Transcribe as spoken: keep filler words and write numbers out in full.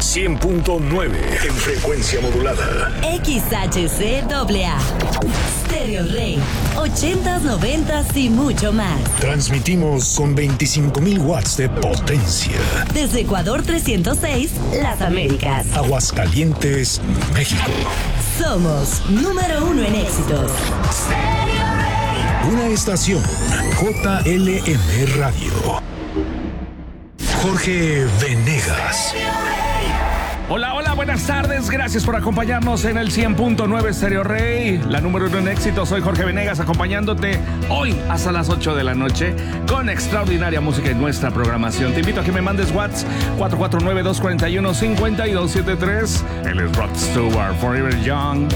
cien punto nueve en frecuencia modulada. X H C A A. Stereo Rey. ochentas, noventas y mucho más. Transmitimos con veinticinco mil watts de potencia. Desde Ecuador trescientos seis, Las Américas. Aguascalientes, México. Somos número uno en éxitos. Una estación J L M Radio. Jorge Venegas. Hola, hola, buenas tardes. Gracias por acompañarnos en el cien punto nueve Stereo Rey, la número uno en éxito. Soy Jorge Venegas, acompañándote hoy hasta las ocho de la noche con extraordinaria música en nuestra programación. Te invito a que me mandes WhatsApp cuatro cuatro nueve, dos cuatro uno, cinco dos siete tres. Él es Rod Stewart, Forever Young.